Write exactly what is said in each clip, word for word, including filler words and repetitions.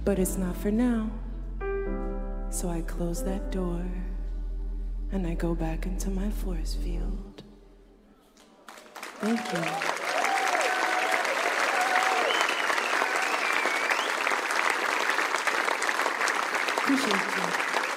but it's not for now. So I close that door and I go back into my force field. Thank you. Appreciate you.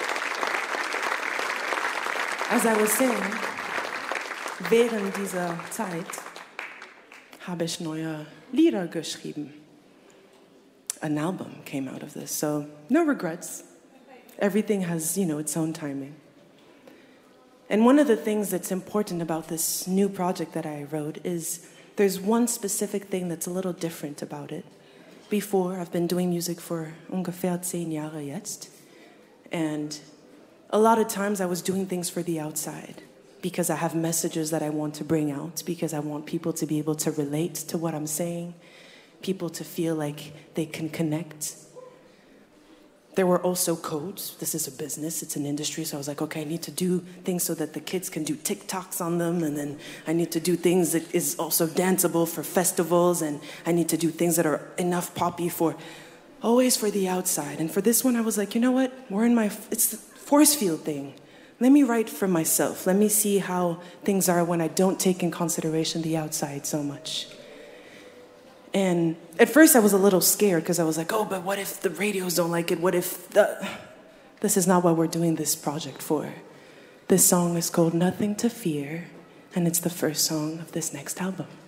As I was saying, während dieser Zeit habe ich neue Lieder geschrieben. An album came out of this, so no regrets. Everything has, you know, its own timing. And one of the things that's important about this new project that I wrote is there's one specific thing that's a little different about it. Before, I've been doing music for ungefähr zehn Jahre jetzt. And a lot of times I was doing things for the outside because I have messages that I want to bring out, because I want people to be able to relate to what I'm saying, people to feel like they can connect. There were also codes. This is a business, it's an industry, so I was like, okay, I need to do things so that the kids can do TikToks on them, and then I need to do things that is also danceable for festivals, and I need to do things that are enough poppy for, always for the outside. And for this one, I was like, you know what, we're in my, it's the force field thing. Let me write for myself. Let me see how things are when I don't take in consideration the outside so much. And at first I was a little scared because I was like, oh, but what if the radios don't like it? What if the... This is not what we're doing this project for. This song is called Nothing to Fear, and it's the first song of this next album.